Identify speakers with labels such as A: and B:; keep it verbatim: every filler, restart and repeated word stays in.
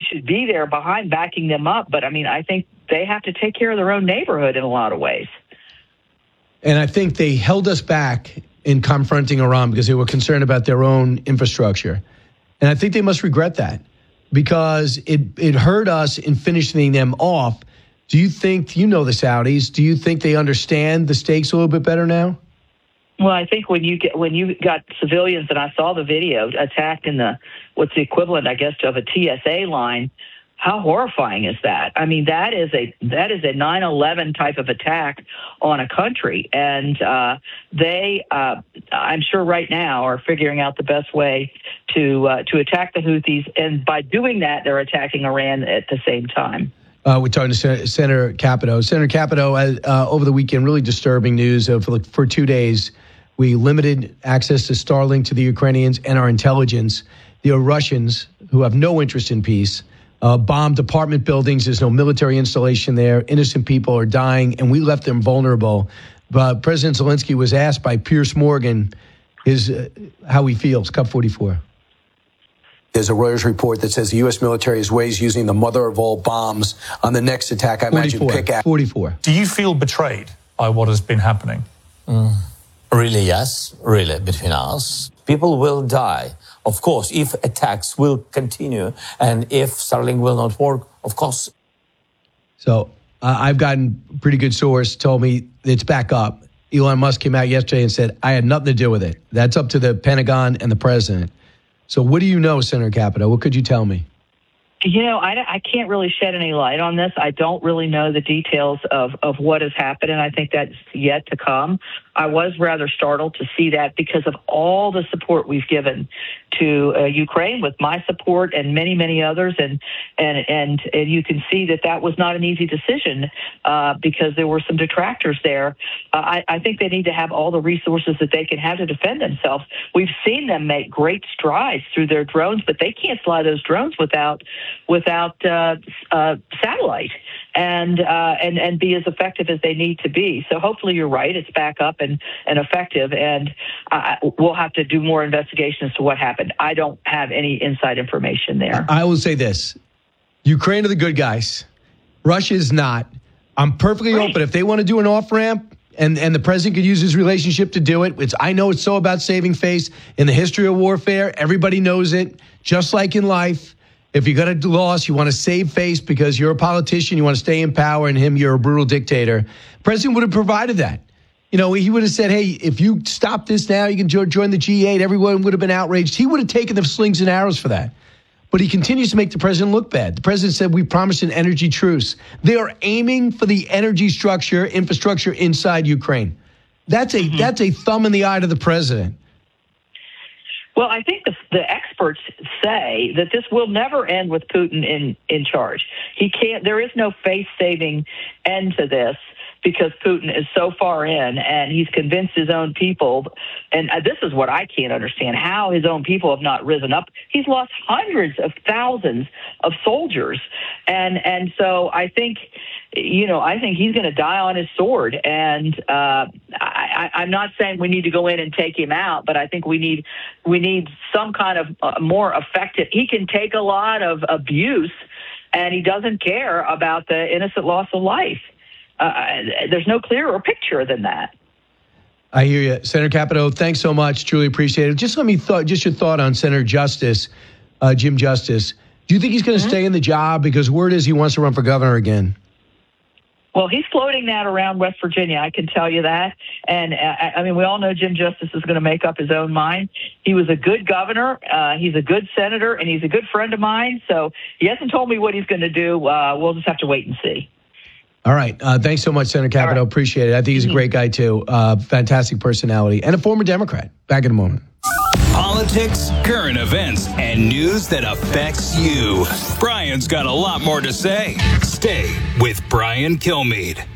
A: should be there behind, backing them up. But, I mean, I think they have to take care of their own neighborhood in a lot of ways.
B: And I think they held us back in confronting Iran because they were concerned about their own infrastructure. And I think they must regret that because it, it hurt us in finishing them off. Do you think, you know the Saudis, do you think they understand the stakes a little bit better now?
A: Well, I think when you get when you got civilians, and I saw the video, attacked in the what's the equivalent, I guess, of a T S A line, how horrifying is that? I mean, that is a that is a nine eleven type of attack on a country, and uh, they, uh, I'm sure, right now are figuring out the best way to uh, to attack the Houthis, and by doing that, they're attacking Iran at the same time.
B: Uh, we're talking to Sen- Senator Capito. Senator Capito, uh, over the weekend, really disturbing news. Uh, for, for two days, we limited access to Starlink to the Ukrainians and our intelligence. The Russians, who have no interest in peace, uh, bombed apartment buildings. There's no military installation there. Innocent people are dying, and we left them vulnerable. But President Zelensky was asked by Piers Morgan his uh, how he feels. Cup forty-four.
C: There's a Reuters report that says the U S military is ways using the mother of all bombs on the next attack. I imagine pick up.
B: forty-four.
D: Do you feel betrayed by what has been happening?
E: Mm, really, yes. Really, between us. People will die. Of course, if attacks will continue and if Starlink will not work, of course.
B: So uh, I've gotten a pretty good source, told me it's back up. Elon Musk came out yesterday and said, I had nothing to do with it. That's up to the Pentagon and the president. So what do you know, Senator Capito? What could you tell me?
A: You know, I, I can't really shed any light on this. I don't really know the details of, of what has happened, and I think that's yet to come. I was rather startled to see that because of all the support we've given to uh, Ukraine with my support and many, many others. And, and, and, and you can see that that was not an easy decision uh, because there were some detractors there. Uh, I, I think they need to have all the resources that they can have to defend themselves. We've seen them make great strides through their drones, but they can't fly those drones without without uh, uh, satellite and uh, and and be as effective as they need to be. So hopefully you're right; it's back up and and effective, and uh, we'll have to do more investigation as to what happened. I don't have any inside information there.
B: I will say this: Ukraine are the good guys. Russia is not. I'm perfectly right. open if they want to do an off ramp. And and the president could use his relationship to do it. It's, I know it's so about saving face. In the history of warfare, everybody knows it. Just like in life, if you're going to loss, you want to save face because you're a politician, you want to stay in power, and him, you're a brutal dictator. The president would have provided that. You know, he would have said, hey, if you stop this now, you can jo- join the G eight. Everyone would have been outraged. He would have taken the slings and arrows for that. But he continues to make the president look bad. The president said, we promised an energy truce. They are aiming for the energy structure, infrastructure inside Ukraine. That's a mm-hmm. that's a thumb in the eye to the president.
A: Well, I think the, the experts say that this will never end with Putin in, in charge. He can't. There is no face-saving end to this, because Putin is so far in and he's convinced his own people. And this is what I can't understand, how his own people have not risen up. He's lost hundreds of thousands of soldiers. And and so I think, you know, I think he's going to die on his sword. And uh, I, I'm not saying we need to go in and take him out, but I think we need we need some kind of uh, more effective. He can take a lot of abuse, and he doesn't care about the innocent loss of life. Uh, there's no clearer picture than that.
B: I hear you. Senator Capito, thanks so much. Truly appreciate it. Just let me thought, just your thought on Senator Justice, uh, Jim Justice. Do you think he's going to mm-hmm. stay in the job? Because word is he wants to run for governor again.
A: Well, he's floating that around West Virginia, I can tell you that. And, uh, I mean, we all know Jim Justice is going to make up his own mind. He was a good governor. Uh, he's a good senator, and he's a good friend of mine. So he hasn't told me what he's going to do. Uh, we'll just have to wait and see.
B: All right. Uh, thanks so much, Senator Capito. Right. Appreciate it. I think he's a great guy, too. Uh, fantastic personality and a former Democrat. Back in a moment.
F: Politics, current events, and news that affects you. Brian's got a lot more to say. Stay with Brian Kilmeade.